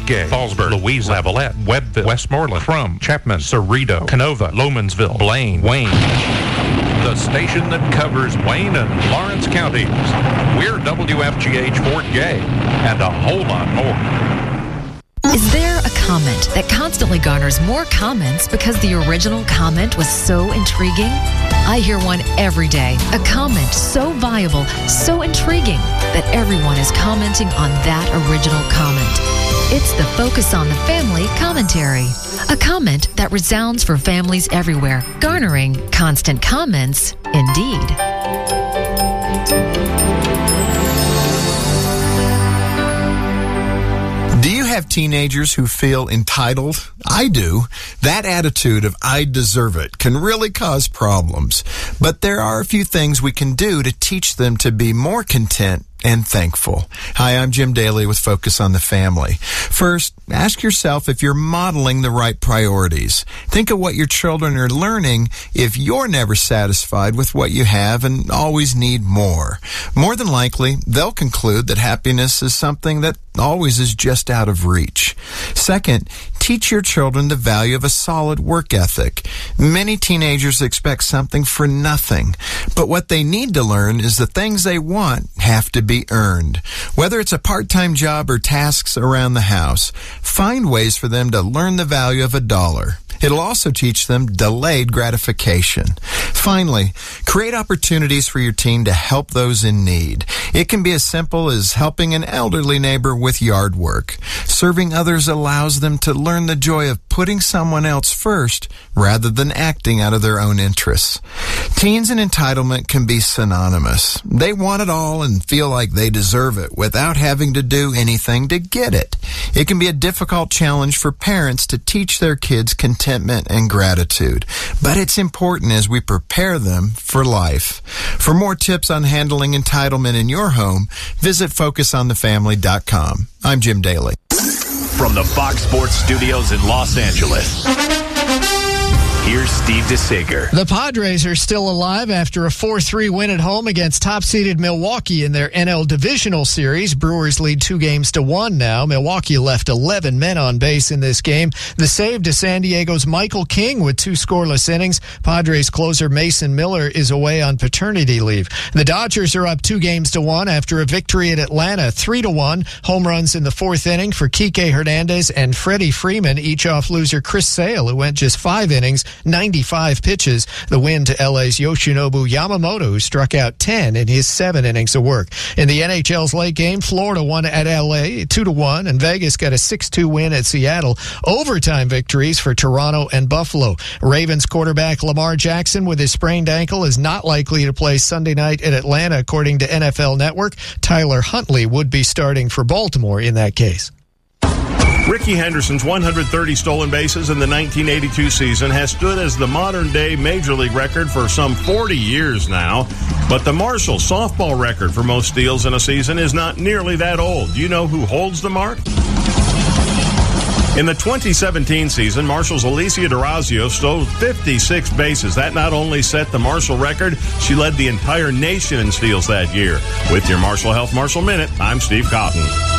Gay, Fallsburg, Louisa, Lavalette, Webbville, Westmoreland, Crum, Chapman, Cerrito, Canova, Lomansville, Blaine, Wayne. The station that covers Wayne and Lawrence counties. We're WFGH Fort Gay, and a whole lot more. Is there a comment that constantly garners more comments because the original comment was so intriguing? I hear one every day. A comment so viable, so intriguing, that everyone is commenting on that original comment. It's the Focus on the Family commentary. A comment that resounds for families everywhere, garnering constant comments indeed. Do you have teenagers who feel entitled? I do. That attitude of I deserve it can really cause problems. But there are a few things we can do to teach them to be more content and thankful. Hi, I'm Jim Daly with Focus on the Family. First, ask yourself if you're modeling the right priorities. Think of what your children are learning if you're never satisfied with what you have and always need more. More than likely, they'll conclude that happiness is something that always is just out of reach. Second, teach your children the value of a solid work ethic. Many teenagers expect something for nothing, but what they need to learn is the things they want have to be earned. Whether it's a part-time job or tasks around the house, find ways for them to learn the value of $1. It'll also teach them delayed gratification. Finally, create opportunities for your teen to help those in need. It can be as simple as helping an elderly neighbor with yard work. Serving others allows them to learn the joy of putting someone else first rather than acting out of their own interests. Teens and entitlement can be synonymous. They want it all and feel like they deserve it without having to do anything to get it. It can be a difficult challenge for parents to teach their kids contentment and gratitude, but it's important as we prepare them for life. For more tips on handling entitlement in your home, visit FocusOnTheFamily.com. I'm Jim Daly. From the Fox Sports Studios in Los Angeles, here's Steve DeSager. The Padres are still alive after a 4-3 win at home against top-seeded Milwaukee in their NL Divisional Series. Brewers lead 2-1 now. Milwaukee left 11 men on base in this game. The save to San Diego's Michael King with 2 scoreless innings. Padres closer Mason Miller is away on paternity leave. The Dodgers are up 2-1 after a victory at Atlanta, 3-1. Home runs in the 4th inning for Kike Hernandez and Freddie Freeman, each off loser Chris Sale, who went just 5 innings, 95 pitches. The win to LA's Yoshinobu Yamamoto, who struck out 10 in his 7 innings of work. In the NHL's late game, Florida won at LA 2-1, and Vegas got a 6-2 win at Seattle. Overtime victories for Toronto and Buffalo. Ravens quarterback Lamar Jackson with his sprained ankle is not likely to play Sunday night at Atlanta, according to NFL Network. Tyler Huntley would be starting for Baltimore in that case. Rickey Henderson's 130 stolen bases in the 1982 season has stood as the modern-day Major League record for some 40 years now. But the Marshall softball record for most steals in a season is not nearly that old. Do you know who holds the mark? In the 2017 season, Marshall's Alicia D'Orazio stole 56 bases. That not only set the Marshall record, she led the entire nation in steals that year. With your Marshall Health Marshall Minute, I'm Steve Cotton.